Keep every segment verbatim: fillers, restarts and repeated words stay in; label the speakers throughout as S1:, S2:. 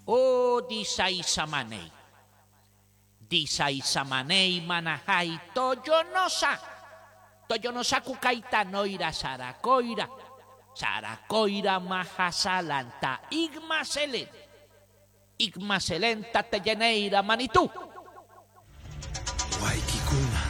S1: O disaisamanei. Disaisamanei manajai toyonosa. Toyonosa kukaita noira saracoira. Saracoira majasalanta igmaselen. Igmaselenta teyeneira manitú.
S2: Waikikuna.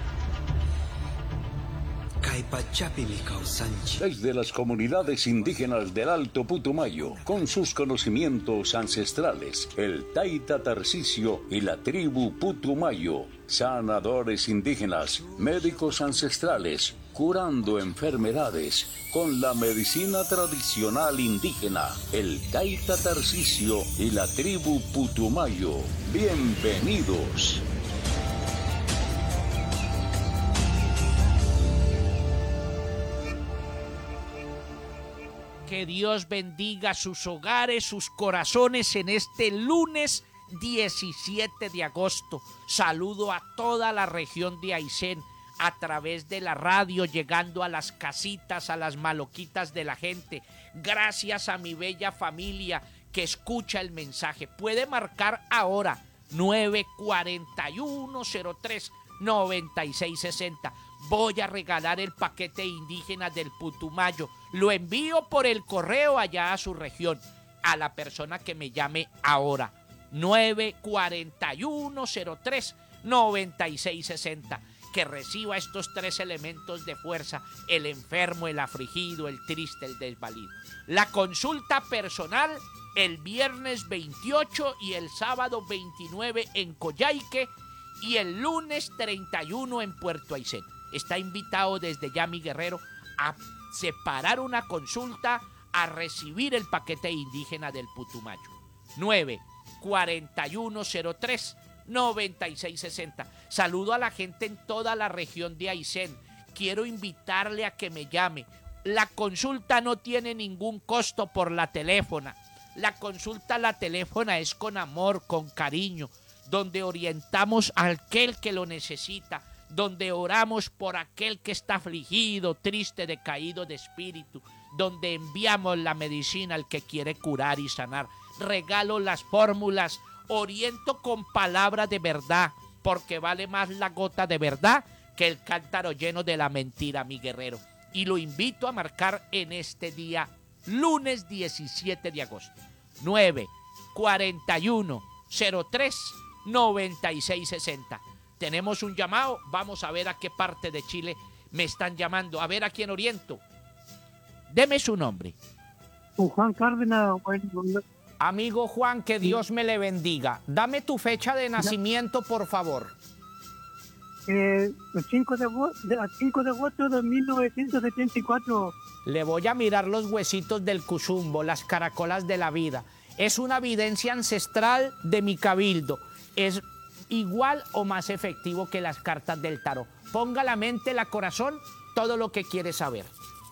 S2: Caipachapi mi causanchi.
S3: Desde las comunidades indígenas del Alto Putumayo, con sus conocimientos ancestrales, el Taita Tarcisio y la tribu Putumayo, sanadores indígenas, médicos ancestrales, curando enfermedades con la medicina tradicional indígena, el Taita Tarcisio y la tribu Putumayo. Bienvenidos.
S1: Que Dios bendiga sus hogares, sus corazones en este lunes diecisiete de agosto. Saludo a toda la región de Aysén a través de la radio, llegando a las casitas, a las maloquitas de la gente. Gracias a mi bella familia que escucha el mensaje. Puede marcar ahora nueve cuatro uno cero tres noventa y seis sesenta. Voy a regalar el paquete indígena del Putumayo. Lo envío por el correo allá a su región. A la persona que me llame ahora. nueve cuatro uno cero tres noventa y seis sesenta. Que reciba estos tres elementos de fuerza. El enfermo, el afligido, el triste, el desvalido. La consulta personal el viernes veintiocho y el sábado veintinueve en Coyhaique. Y el lunes treinta y uno en Puerto Aysén. Está invitado desde ya mi guerrero a separar una consulta, a recibir el paquete indígena del Putumayo. nueve cuatro uno cero tres noventa y seis sesenta. Saludo a la gente en toda la región de Aysén. Quiero invitarle a que me llame. La consulta no tiene ningún costo por la teléfona. La consulta a la teléfona es con amor, con cariño, donde orientamos a aquel que lo necesita, donde oramos por aquel que está afligido, triste, decaído de espíritu, donde enviamos la medicina al que quiere curar y sanar. Regalo las fórmulas, oriento con palabra de verdad, porque vale más la gota de verdad que el cántaro lleno de la mentira, mi guerrero. Y lo invito a marcar en este día, lunes diecisiete de agosto, nueve cuatro uno cero tres noventa y seis sesenta. Tenemos un llamado, vamos a ver a qué parte de Chile me están llamando, a ver a quién oriento. Deme su nombre.
S4: Juan Cárdenas. Bueno,
S1: amigo Juan, que Dios me le bendiga. Dame tu fecha de nacimiento, por favor.
S4: Eh, el cinco de agosto de mil novecientos setenta y cuatro.
S1: Le voy a mirar los huesitos del cuzumbo, las caracolas de la vida. Es una evidencia ancestral de mi cabildo. Es igual o más efectivo que las cartas del tarot. Ponga la mente, la corazón, todo lo que quiere saber.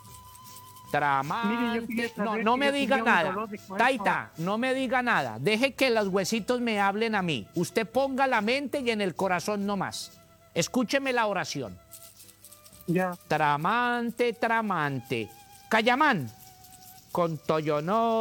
S1: Tramante.
S4: Mire,
S1: no, no me diga nada. Taita, no me diga nada. Deje que los huesitos me hablen a mí. Usted ponga la mente y en el corazón nomás. Escúcheme la oración.
S4: Ya.
S1: Tramante, tramante. Cayamán. Con Toyono.